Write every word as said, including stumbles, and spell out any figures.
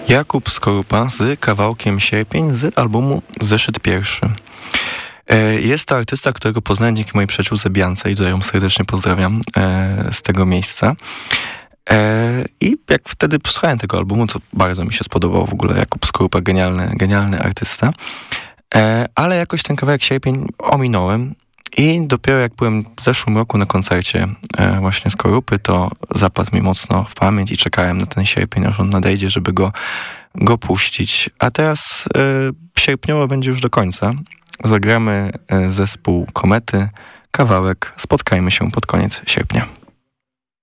Jakub Skorupa z kawałkiem Sierpień z albumu Zeszyt Pierwszy. Jest to artysta, którego poznałem dzięki mojej przyjaciółce Biance i tutaj ją serdecznie pozdrawiam z tego miejsca. I jak wtedy przesłuchałem tego albumu, co bardzo mi się spodobało w ogóle, Jakub Skorupa, genialny, genialny artysta, ale jakoś ten kawałek Sierpień ominąłem i dopiero jak byłem w zeszłym roku na koncercie właśnie Skorupy, to zapadł mi mocno w pamięć i czekałem na ten sierpień, aż on nadejdzie, żeby go, go puścić. A teraz e, sierpniowo będzie już do końca. Zagramy zespół Komety, kawałek Spotkajmy się pod koniec sierpnia.